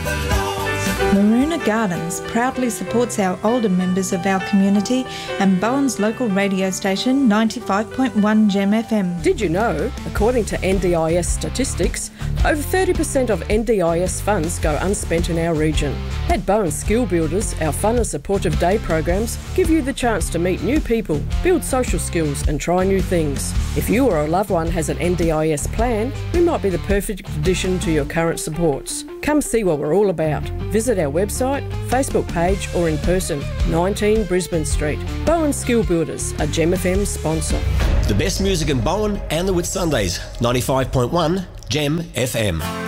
Maroona Gardens proudly supports our older members of our community and Bowen's local radio station 95.1 Gem FM. Did you know, according to NDIS statistics, over 30% of NDIS funds go unspent in our region. At Bowen Skill Builders, our fun and supportive day programs give you the chance to meet new people, build social skills and try new things. If you or a loved one has an NDIS plan, we might be the perfect addition to your current supports. Come see what we're all about. Visit our website, Facebook page or in person, 19 Brisbane Street. Bowen Skill Builders, a Gem FM sponsor. The best music in Bowen and the Whitsundays, 95.1 Gem FM.